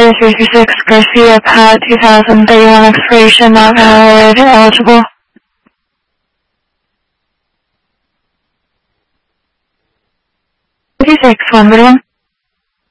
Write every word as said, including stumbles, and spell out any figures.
Honda three three six Garcia Pad two thousand thirty-one expiration, not valid, eligible. thirty-six, one one.